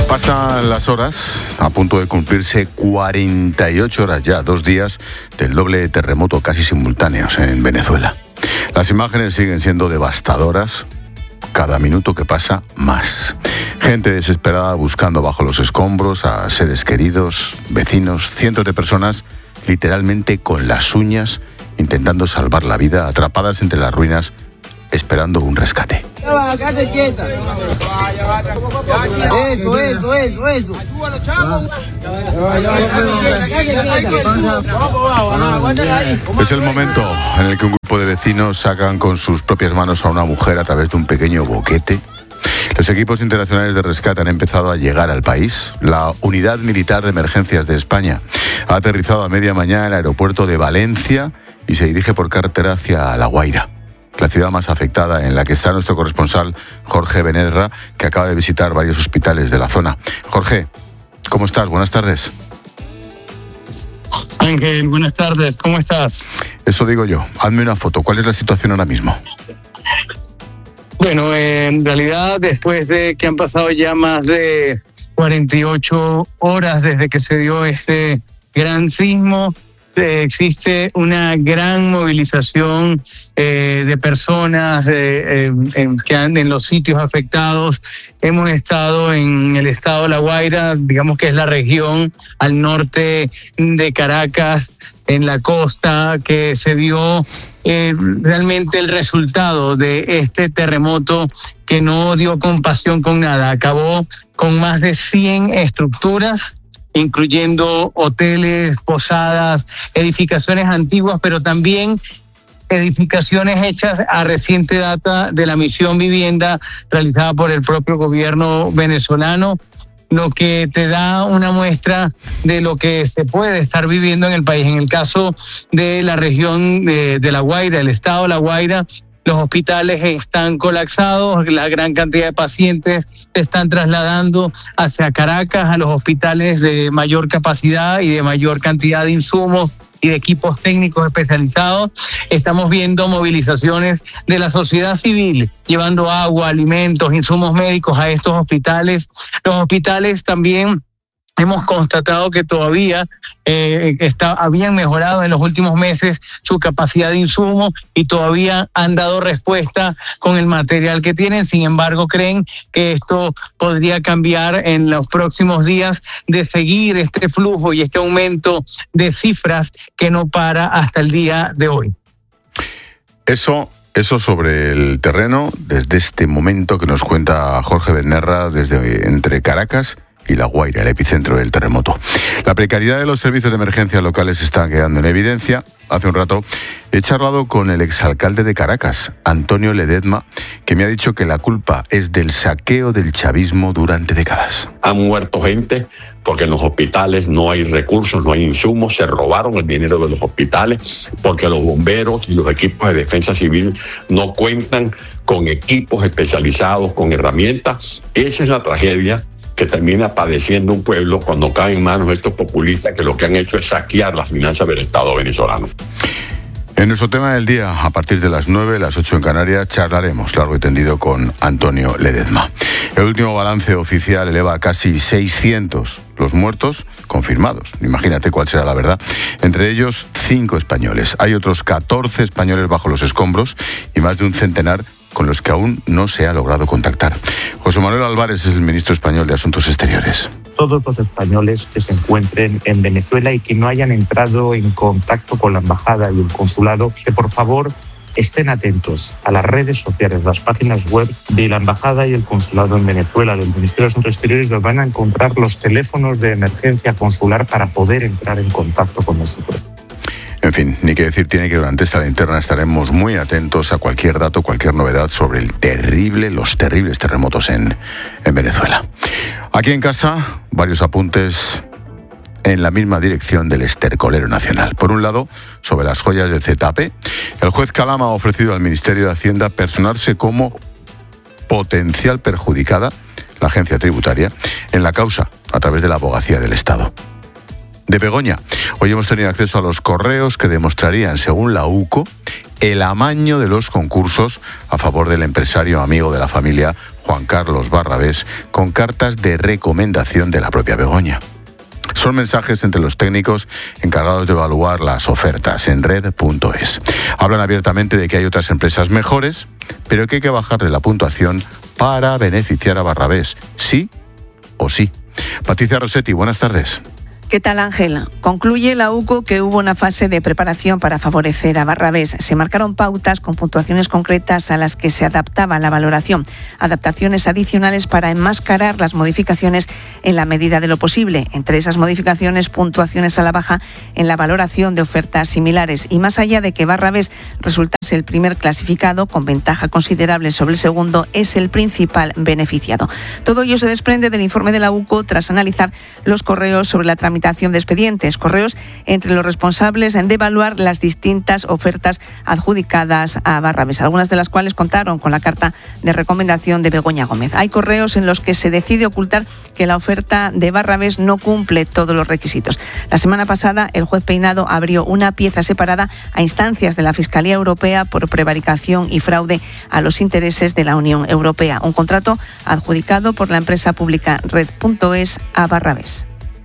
Pasan las horas, a punto de cumplirse 48 horas ya, 2 días del doble terremoto casi simultáneos en Venezuela. Las imágenes siguen siendo devastadoras, cada minuto que pasa más. Gente desesperada buscando bajo los escombros a seres queridos, vecinos, cientos de personas literalmente con las uñas intentando salvar la vida, atrapadas entre las ruinas, esperando un rescate. Quédate quieta. Eso. Es el momento en el que un grupo de vecinos sacan con sus propias manos a una mujer a través de un pequeño boquete. Los equipos internacionales de rescate han empezado a llegar al país. La Unidad Militar de Emergencias de España ha aterrizado a media mañana en el aeropuerto de Valencia y se dirige por carretera hacia La Guaira, la ciudad más afectada, en la que está nuestro corresponsal Jorge Benerra, que acaba de visitar varios hospitales de la zona. Jorge, ¿cómo estás? Buenas tardes. Ángel, buenas tardes. ¿Cómo estás? Eso digo yo. Hazme una foto. ¿Cuál es la situación ahora mismo? Bueno, en realidad, después de que han pasado ya más de 48 horas desde que se dio este gran sismo, existe una gran movilización de personas que andan en los sitios afectados. Hemos estado en el estado de La Guaira, digamos que es la región al norte de Caracas, en la costa, que se vio realmente el resultado de este terremoto que no dio compasión con nada. Acabó con más de 100 estructuras, incluyendo hoteles, posadas, edificaciones antiguas, pero también edificaciones hechas a reciente data de la misión vivienda realizada por el propio gobierno venezolano, lo que te da una muestra de lo que se puede estar viviendo en el país. En el caso de la región de La Guaira, el estado de La Guaira, los hospitales están colapsados, la gran cantidad de pacientes se están trasladando hacia Caracas, a los hospitales de mayor capacidad y de mayor cantidad de insumos y de equipos técnicos especializados. Estamos viendo movilizaciones de la sociedad civil llevando agua, alimentos, insumos médicos a estos hospitales. Los hospitales también hemos constatado que todavía habían mejorado en los últimos meses su capacidad de insumo y todavía han dado respuesta con el material que tienen. Sin embargo, creen que esto podría cambiar en los próximos días, de seguir este flujo y este aumento de cifras que no para hasta el día de hoy. Eso sobre el terreno, desde este momento que nos cuenta Jorge Benerra, desde entre Caracas y La Guaira, el epicentro del terremoto. La precariedad de los servicios de emergencia locales está quedando en evidencia. Hace un rato he charlado con el exalcalde de Caracas, Antonio Ledezma, que me ha dicho que la culpa es del saqueo del chavismo durante décadas. Han muerto gente porque en los hospitales no hay recursos, no hay insumos, se robaron el dinero de los hospitales, porque los bomberos y los equipos de defensa civil no cuentan con equipos especializados, con herramientas. Esa es la tragedia que termina padeciendo un pueblo cuando cae en manos de estos populistas que lo que han hecho es saquear las finanzas del Estado venezolano. En nuestro tema del día, a partir de las 9, las 8 en Canarias, charlaremos largo y tendido con Antonio Ledezma. El último balance oficial eleva a casi 600 los muertos confirmados. Imagínate cuál será la verdad. Entre ellos, 5 españoles. Hay otros 14 españoles bajo los escombros y más de un centenar con los que aún no se ha logrado contactar. José Manuel Álvarez es el ministro español de Asuntos Exteriores. Todos los españoles que se encuentren en Venezuela y que no hayan entrado en contacto con la embajada y el consulado, que por favor estén atentos a las redes sociales, las páginas web de la embajada y el consulado en Venezuela, del Ministerio de Asuntos Exteriores, donde van a encontrar los teléfonos de emergencia consular para poder entrar en contacto con nosotros. En fin, ni que decir tiene que durante esta linterna estaremos muy atentos a cualquier dato, cualquier novedad sobre los terribles terremotos en Venezuela. Aquí en casa, varios apuntes en la misma dirección del estercolero nacional. Por un lado, sobre las joyas de Cetape, el juez Calama ha ofrecido al Ministerio de Hacienda personarse como potencial perjudicada, la agencia tributaria, en la causa a través de la abogacía del Estado. De Begoña, hoy hemos tenido acceso a los correos que demostrarían, según la UCO, el amaño de los concursos a favor del empresario amigo de la familia Juan Carlos Barrabés, con cartas de recomendación de la propia Begoña. Son mensajes entre los técnicos encargados de evaluar las ofertas en red.es. Hablan abiertamente de que hay otras empresas mejores, pero que hay que bajarle la puntuación para beneficiar a Barrabés, sí o sí. Patricia Rossetti, buenas tardes. ¿Qué tal, Ángel? Concluye la UCO que hubo una fase de preparación para favorecer a Barrabés. Se marcaron pautas con puntuaciones concretas a las que se adaptaba la valoración. Adaptaciones adicionales para enmascarar las modificaciones en la medida de lo posible. Entre esas modificaciones, puntuaciones a la baja en la valoración de ofertas similares. Y más allá de que Barrabés resultase el primer clasificado, con ventaja considerable sobre el segundo, es el principal beneficiado. Todo ello se desprende del informe de la UCO tras analizar los correos sobre la tramitación de expedientes, correos entre los responsables de evaluar las distintas ofertas adjudicadas a Barrabés, algunas de las cuales contaron con la carta de recomendación de Begoña Gómez. Hay correos en los que se decide ocultar que la oferta de Barrabés no cumple todos los requisitos. La semana pasada, el juez Peinado abrió una pieza separada a instancias de la Fiscalía Europea por prevaricación y fraude a los intereses de la Unión Europea. Un contrato adjudicado por la empresa pública Red.es a Barrabés.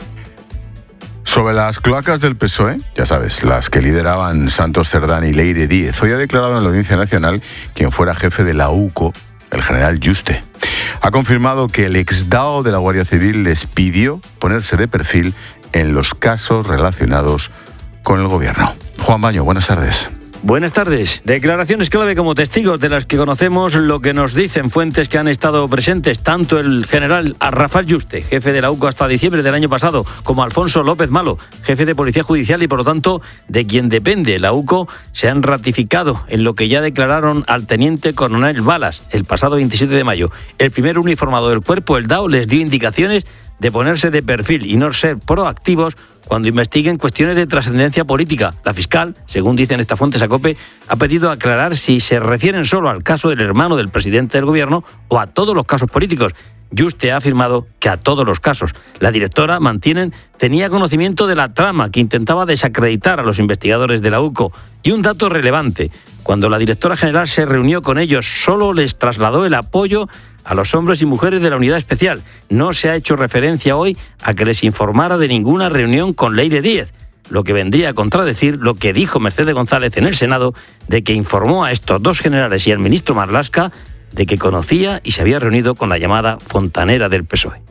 Sobre las cloacas del PSOE, ya sabes, las que lideraban Santos Cerdán y Leire Díez, hoy ha declarado en la Audiencia Nacional quien fuera jefe de la UCO, el general Yuste. Ha confirmado que el exdao de la Guardia Civil les pidió ponerse de perfil en los casos relacionados con el gobierno. Juan Baño, buenas tardes. Buenas tardes. Declaraciones clave como testigos de las que conocemos lo que nos dicen fuentes que han estado presentes, tanto el general Rafael Yuste, jefe de la UCO hasta diciembre del año pasado, como Alfonso López Malo, jefe de Policía Judicial y por lo tanto de quien depende la UCO, se han ratificado en lo que ya declararon al teniente coronel Balas el pasado 27 de mayo. El primer uniformado del cuerpo, el DAO, les dio indicaciones de ponerse de perfil y no ser proactivos cuando investiguen cuestiones de trascendencia política. La fiscal, según dicen estas fuentes a COPE, ha pedido aclarar si se refieren solo al caso del hermano del presidente del gobierno o a todos los casos políticos. Yuste ha afirmado que a todos los casos. La directora, mantienen, tenía conocimiento de la trama que intentaba desacreditar a los investigadores de la UCO. Y un dato relevante, cuando la directora general se reunió con ellos, solo les trasladó el apoyo a los hombres y mujeres de la unidad especial. No se ha hecho referencia hoy a que les informara de ninguna reunión con Leire Díez, lo que vendría a contradecir lo que dijo Mercedes González en el Senado, de que informó a estos dos generales y al ministro Marlaska de que conocía y se había reunido con la llamada fontanera del PSOE.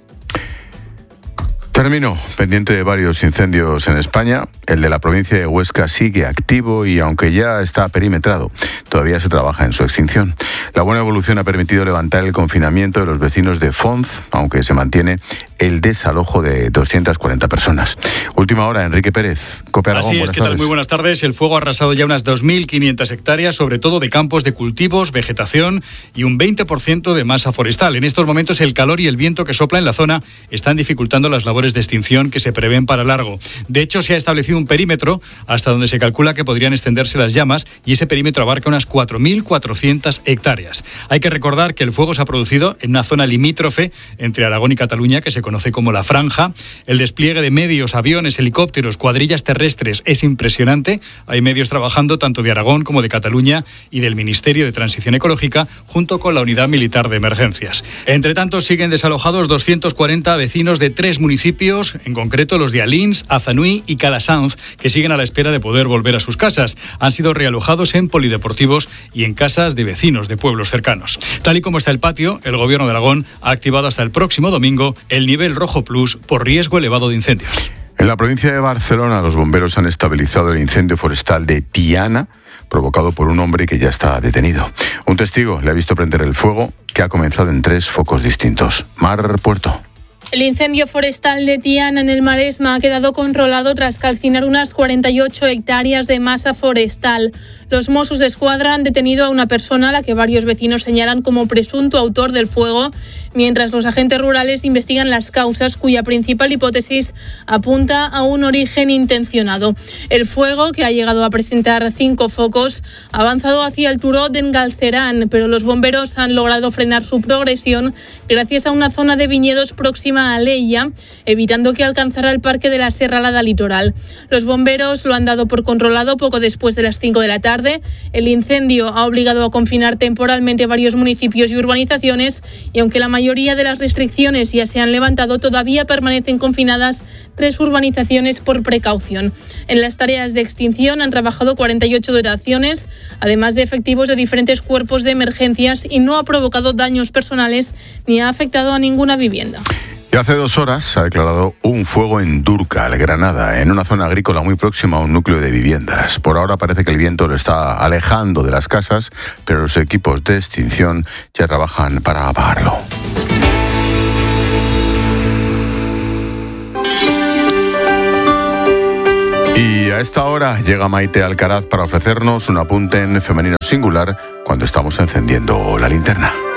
Terminó, pendiente de varios incendios en España. El de la provincia de Huesca sigue activo y aunque ya está perimetrado, todavía se trabaja en su extinción. La buena evolución ha permitido levantar el confinamiento de los vecinos de Fonz, aunque se mantiene el desalojo de 240 personas. Última hora, Enrique Pérez, COPE Aragón. Así es, ¿qué tal? Muy buenas tardes. El fuego ha arrasado ya unas 2.500 hectáreas, sobre todo de campos de cultivos, vegetación y un 20% de masa forestal. En estos momentos el calor y el viento que sopla en la zona están dificultando las labores de extinción que se prevén para largo. De hecho, se ha establecido un perímetro hasta donde se calcula que podrían extenderse las llamas y ese perímetro abarca unas 4.400 hectáreas. Hay que recordar que el fuego se ha producido en una zona limítrofe entre Aragón y Cataluña que se conoce como la Franja. El despliegue de medios, aviones, helicópteros, cuadrillas terrestres es impresionante. Hay medios trabajando tanto de Aragón como de Cataluña y del Ministerio de Transición Ecológica junto con la Unidad Militar de Emergencias. Entre tanto, siguen desalojados 240 vecinos de 3 municipios, en concreto los de Alins, Azanui y Calasanz, que siguen a la espera de poder volver a sus casas. Han sido realojados en polideportivos y en casas de vecinos de pueblos cercanos. Tal y como está el patio, el Gobierno de Aragón ha activado hasta el próximo domingo el nivel rojo plus por riesgo elevado de incendios. En la provincia de Barcelona, los bomberos han estabilizado el incendio forestal de Tiana, provocado por un hombre que ya está detenido. Un testigo le ha visto prender el fuego, que ha comenzado en 3 focos distintos. Mar Puerto. El incendio forestal de Tiana en el Maresma ha quedado controlado tras calcinar unas 48 hectáreas de masa forestal. Los Mossos d'Esquadra han detenido a una persona a la que varios vecinos señalan como presunto autor del fuego, mientras los agentes rurales investigan las causas, cuya principal hipótesis apunta a un origen intencionado. El fuego, que ha llegado a presentar 5 focos, ha avanzado hacia el Turó d'en Galceran, pero los bomberos han logrado frenar su progresión gracias a una zona de viñedos próxima zona Aleya, evitando que alcanzara el parque de la Serralada Litoral. Los bomberos lo han dado por controlado poco después de las 5 de la tarde. El incendio ha obligado a confinar temporalmente varios municipios y urbanizaciones, y aunque la mayoría de las restricciones ya se han levantado, todavía permanecen confinadas 3 urbanizaciones por precaución. En las tareas de extinción han trabajado 48 dotaciones, además de efectivos de diferentes cuerpos de emergencias, y no ha provocado daños personales ni ha afectado a ninguna vivienda. Y hace 2 horas se ha declarado un fuego en Dúrcal, Granada, en una zona agrícola muy próxima a un núcleo de viviendas. Por ahora parece que el viento lo está alejando de las casas, pero los equipos de extinción ya trabajan para apagarlo. Y a esta hora llega Maite Alcaraz para ofrecernos un apunte en femenino singular cuando estamos encendiendo la linterna.